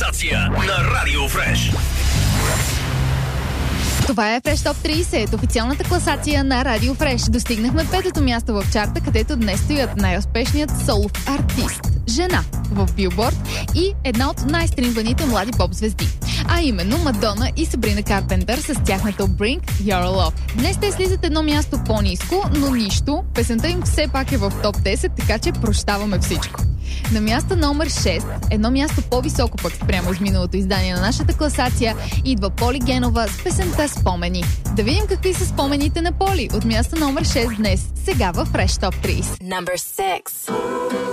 класация на Радио Фреш. Това е Fresh Top 30, официалната класация на Радио Фреш. Достигнахме петото място в чарта, където днес стоят най-успешният солов артист, жена в Билборд и една от най-стримваните млади поп-звезди. А именно Мадона и Сабрина Карпентър с тяхната Bring Your Love. Днес те слизат едно място по-ниско, но нищо. Песента им все пак е в топ 10, така че прощаваме всичко. На място номер 6, едно място по-високо пък спрямо изминалото издание на нашата класация, идва Поли Генова с песента Спомени. Да видим какви са спомените на Поли от място номер 6 днес, сега в Fresh Top 30. Number 6.